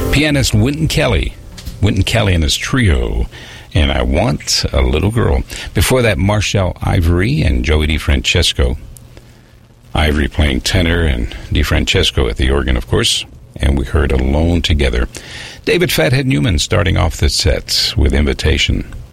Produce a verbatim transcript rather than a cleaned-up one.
Pianist Wynton Kelly. Wynton Kelly and his trio. And I Want a Little Girl. Before that, Marshall Ivory and Joey DeFrancesco. Ivory playing tenor and DeFrancesco at the organ, of course. And we heard Alone Together. David Fathead Newman starting off the set with Invitation.